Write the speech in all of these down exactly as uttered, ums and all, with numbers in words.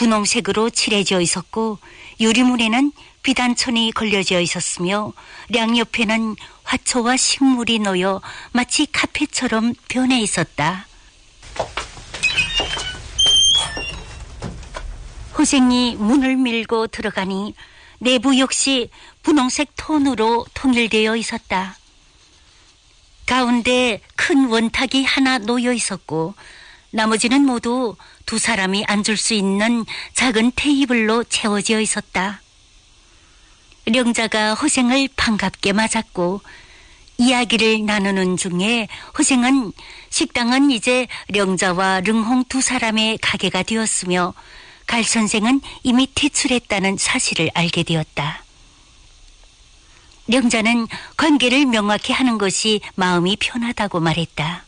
분홍색으로 칠해져 있었고 유리문에는 비단천이 걸려져 있었으며 량 옆에는 화초와 식물이 놓여 마치 카페처럼 변해 있었다. 호생이 문을 밀고 들어가니 내부 역시 분홍색 톤으로 통일되어 있었다. 가운데 큰 원탁이 하나 놓여 있었고 나머지는 모두 두 사람이 앉을 수 있는 작은 테이블로 채워져 있었다. 령자가 호생을 반갑게 맞았고 이야기를 나누는 중에 호생은 식당은 이제 령자와 릉홍 두 사람의 가게가 되었으며 갈 선생은 이미 퇴출했다는 사실을 알게 되었다. 령자는 관계를 명확히 하는 것이 마음이 편하다고 말했다.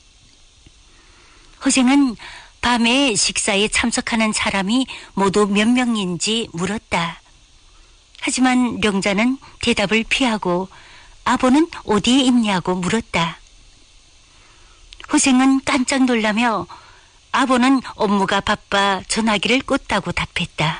호생은 밤에 식사에 참석하는 사람이 모두 몇 명인지 물었다. 하지만 령자는 대답을 피하고 아버는 어디에 있냐고 물었다. 호생은 깜짝 놀라며 아버는 업무가 바빠 전화기를 껐다고 답했다.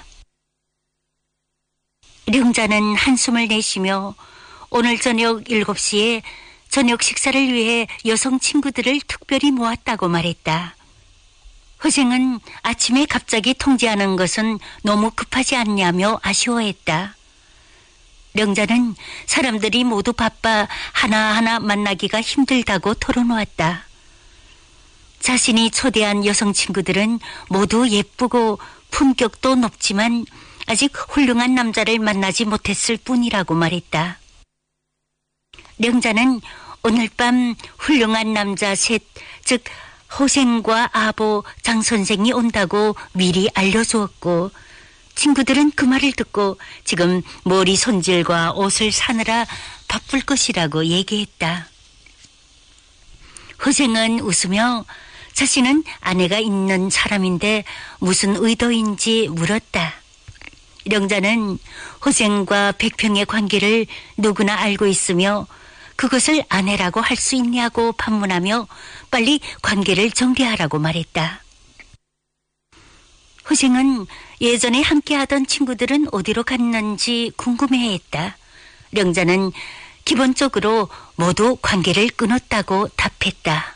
령자는 한숨을 내쉬며 오늘 저녁 일곱 시에 저녁 식사를 위해 여성 친구들을 특별히 모았다고 말했다. 호생은 아침에 갑자기 통지하는 것은 너무 급하지 않냐며 아쉬워했다. 령자는 사람들이 모두 바빠 하나하나 만나기가 힘들다고 털어놓았다. 자신이 초대한 여성 친구들은 모두 예쁘고 품격도 높지만 아직 훌륭한 남자를 만나지 못했을 뿐이라고 말했다. 령자는 오늘 밤 훌륭한 남자 셋, 즉 호생과 아보, 장 선생이 온다고 미리 알려주었고 친구들은 그 말을 듣고 지금 머리 손질과 옷을 사느라 바쁠 것이라고 얘기했다. 호생은 웃으며 자신은 아내가 있는 사람인데 무슨 의도인지 물었다. 령자는 호생과 백평의 관계를 누구나 알고 있으며 그것을 아내라고 할 수 있냐고 반문하며 빨리 관계를 정리하라고 말했다. 호생은 예전에 함께하던 친구들은 어디로 갔는지 궁금해했다. 령자는 기본적으로 모두 관계를 끊었다고 답했다.